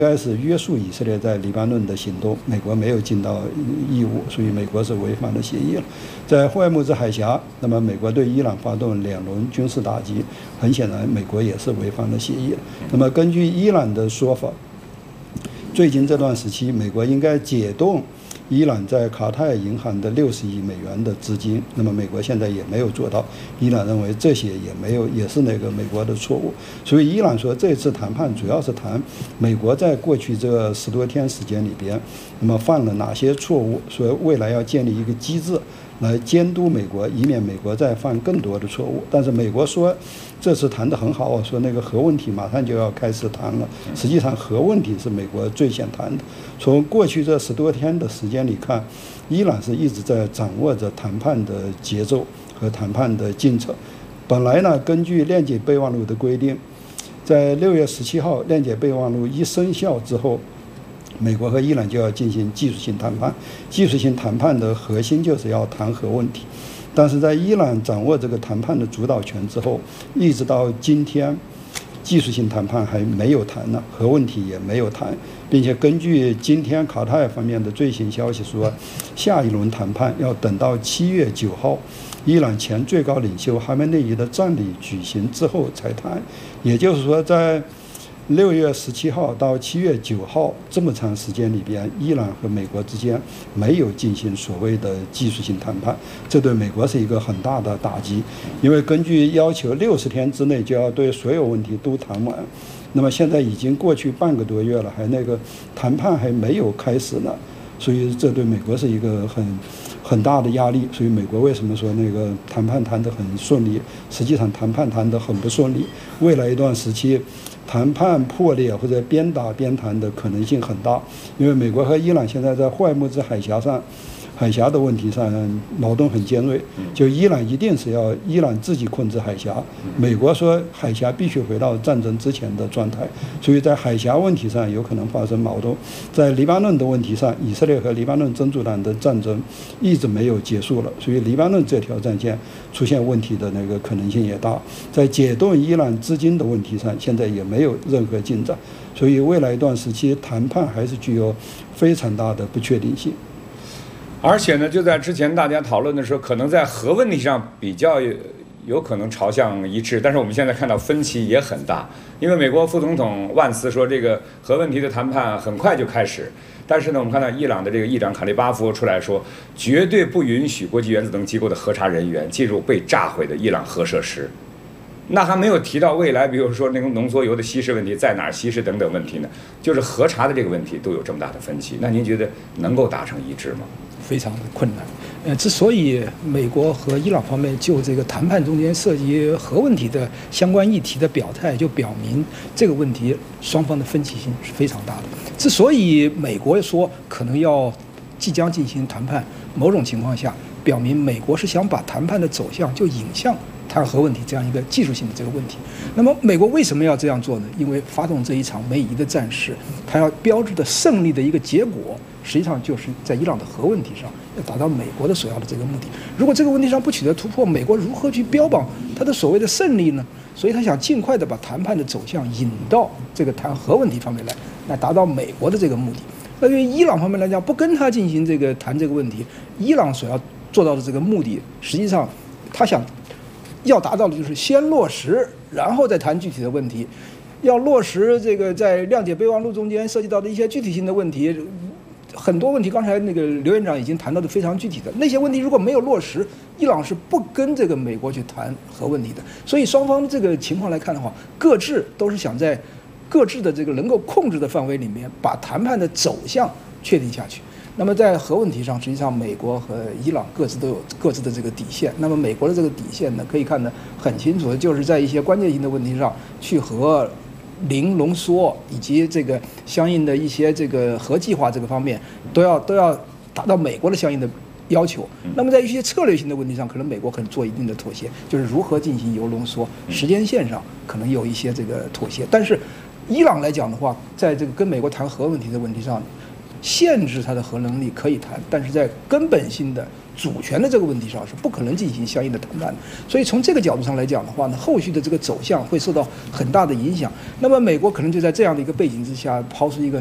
该是约束以色列在黎巴嫩的行动，美国没有尽到义务，所以美国是违反了协议了。在霍尔木兹海峡，那么美国对伊朗发动2轮军事打击，很显然美国也是违反了协议了。那么根据伊朗的说法，最近这段时期，美国应该解冻伊朗在卡塔尔银行的60亿美元的资金，那么美国现在也没有做到。伊朗认为这些也是美国的错误，所以伊朗说这次谈判主要是谈美国在过去这10多天时间里边，那么犯了哪些错误，说未来要建立一个机制来监督美国，以免美国再犯更多的错误。但是美国说这次谈得很好，说那个核问题马上就要开始谈了。实际上核问题是美国最先谈的。从过去这10多天的时间里看，伊朗是一直在掌握着谈判的节奏和谈判的进程。本来呢，根据谅解备忘录的规定，在6月17号谅解备忘录一生效之后，美国和伊朗就要进行技术性谈判。技术性谈判的核心就是要谈核问题。但是在伊朗掌握这个谈判的主导权之后，一直到今天，技术性谈判还没有谈呢，核问题也没有谈，并且根据今天卡塔尔方面的最新消息说，下一轮谈判要等到7月9号，伊朗前最高领袖哈梅内伊的葬礼举行之后才谈。也就是说，在6月17号到7月9号这么长时间里边，伊朗和美国之间没有进行所谓的技术性谈判，这对美国是一个很大的打击。因为根据要求60天之内就要对所有问题都谈完，那么现在已经过去半个多月了，谈判还没有开始呢，所以这对美国是一个很大的压力。所以美国为什么说那个谈判谈得很顺利，实际上谈判谈得很不顺利，未来一段时期谈判破裂或者边打边谈的可能性很大。因为美国和伊朗现在在霍尔木兹海峡的问题上矛盾很尖锐，就伊朗一定是要伊朗自己控制海峡，美国说海峡必须回到战争之前的状态，所以在海峡问题上有可能发生矛盾。在黎巴嫩的问题上，以色列和黎巴嫩真主党的战争一直没有结束了，所以黎巴嫩这条战线出现问题的那个可能性也大。在解冻伊朗资金的问题上，现在也没有任何进展，所以未来一段时期谈判还是具有非常大的不确定性。 而且呢，就在之前大家讨论的时候，可能在核问题上比较有可能朝向一致，但是我们现在看到分歧也很大。因为美国副总统万斯说，这个核问题的谈判很快就开始，但是呢，我们看到伊朗的这个议长卡利巴夫出来说，绝对不允许国际原子能机构的核查人员进入被炸毁的伊朗核设施。那还没有提到未来，比如说那个浓缩铀的稀释问题在哪儿稀释等等问题呢？就是核查的这个问题都有这么大的分歧，那您觉得能够达成一致吗？ 非常的困难。之所以美国和伊朗方面就这个谈判中间涉及核问题的相关议题的表态，就表明这个问题双方的分歧性是非常大的。之所以美国说可能要即将进行谈判，某种情况下表明美国是想把谈判的走向就引向谈核问题这样一个技术性的这个问题。那么美国为什么要这样做呢？因为发动这一场美伊的战事，它要标志的胜利的一个结果，实际上就是在伊朗的核问题上要达到美国的所要的这个目的。如果这个问题上不取得突破，美国如何去标榜它的所谓的胜利呢？所以他想尽快的把谈判的走向引到这个谈核问题方面来达到美国的这个目的。那对于伊朗方面来讲，不跟他进行这个谈这个问题，伊朗所要做到的这个目的，实际上他想要达到的就是先落实，然后再谈具体的问题。要落实这个在谅解备忘录中间涉及到的一些具体性的问题，很多问题刚才那个刘院长已经谈到的非常具体的那些问题，如果没有落实，伊朗是不跟这个美国去谈核问题的。所以双方这个情况来看的话，各自都是想在各自的这个能够控制的范围里面，把谈判的走向确定下去。那么在核问题上，实际上美国和伊朗各自都有各自的这个底线。那么美国的这个底线呢，可以看得很清楚的，就是在一些关键性的问题上去和零浓缩以及这个相应的一些这个核计划这个方面都要达到美国的相应的要求。那么在一些策略性的问题上，可能美国可能做一定的妥协，就是如何进行铀浓缩，时间线上可能有一些这个妥协。但是伊朗来讲的话，在这个跟美国谈核问题的问题上， 限制它的核能力可以谈，但是在根本性的主权的这个问题上是不可能进行相应的谈判的。所以从这个角度上来讲的话呢，后续的这个走向会受到很大的影响。那么美国可能就在这样的一个背景之下，抛出一个